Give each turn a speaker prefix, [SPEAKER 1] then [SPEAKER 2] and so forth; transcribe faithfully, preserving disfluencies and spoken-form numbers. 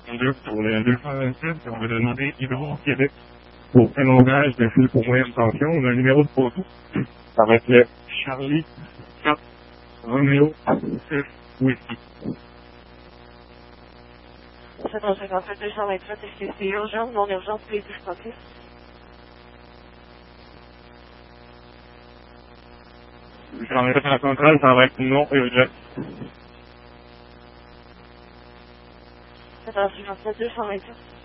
[SPEAKER 1] deux pour le deux cent vingt-sept, on va demander Hydro-Québec pour prolongage de fil pour moyenne tension. On a un numéro de poteau. Ça va être le Charlie quatre Romeo six Whisky.
[SPEAKER 2] sept cent cinquante-sept deux cent vingt-sept, est-ce que c'est urgent, non urgent, tous les deux sportifs?
[SPEAKER 1] J'en ai fait la centrale, ça va être non urgent.
[SPEAKER 2] sept cent cinquante-sept deux cent vingt-sept.